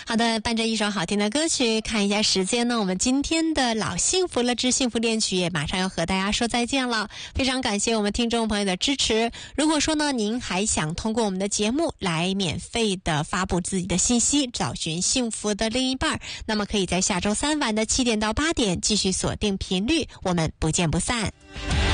好的，伴着一首好听的歌曲，看一下时间呢，我们今天的老幸福了之幸福恋曲也马上要和大家说再见了。非常感谢我们听众朋友的支持。如果说呢，您还想通过我们的节目来免费的发布自己的信息，找寻幸福的另一半，那么可以在下周3晚的7点到8点继续锁定频率，我们不见不散。